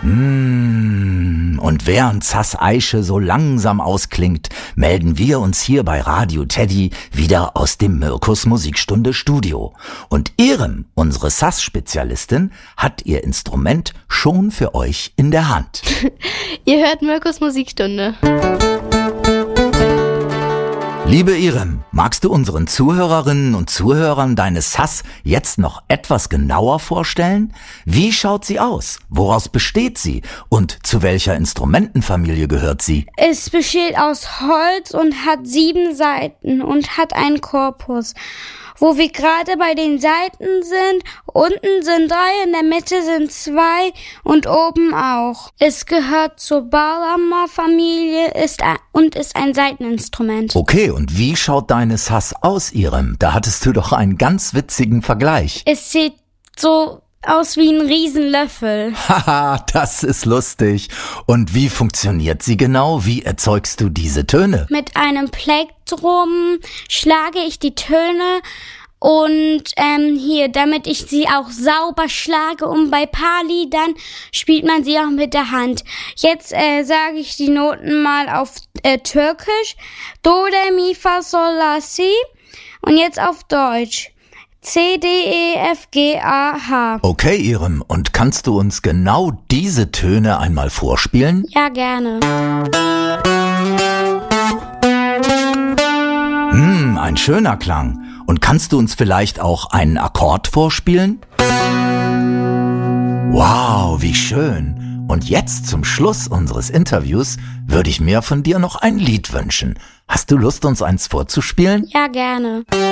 Und während Sass Eiche so langsam ausklingt, melden wir uns hier bei Radio Teddy wieder aus dem Mirkus Musikstunde Studio. Und Irem, unsere Sass-Spezialistin, hat ihr Instrument schon für euch in der Hand. Ihr hört Mirkus Musikstunde. Liebe Irem, magst du unseren Zuhörerinnen und Zuhörern deine Sass jetzt noch etwas genauer vorstellen? Wie schaut sie aus? Woraus besteht sie? Und zu welcher Instrumentenfamilie gehört sie? Es besteht aus Holz und hat 7 Saiten und hat einen Korpus. Wo wir gerade bei den Seiten sind, unten sind 3, in der Mitte sind 2 und oben auch. Es gehört zur Balama-Familie und ist ein Saiteninstrument. Okay, und wie schaut deine Sass aus, Irem? Da hattest du doch einen ganz witzigen Vergleich. Es sieht so aus wie ein Riesenlöffel. Haha, das ist lustig. Und wie funktioniert sie genau? Wie erzeugst du diese Töne? Mit einem Plektrum schlage ich die Töne und hier, damit ich sie auch sauber schlage, und bei paar Liedern spielt man sie auch mit der Hand. Jetzt sage ich die Noten mal auf Türkisch. Do, Re, Mi, Fa, Sol, La, Si. Und jetzt auf Deutsch. C, D, E, F, G, A, H. Okay, Irem, und kannst du uns genau diese Töne einmal vorspielen? Ja, gerne. Ein schöner Klang. Und kannst du uns vielleicht auch einen Akkord vorspielen? Wow, wie schön. Und jetzt zum Schluss unseres Interviews würde ich mir von dir noch ein Lied wünschen. Hast du Lust, uns eins vorzuspielen? Ja, gerne.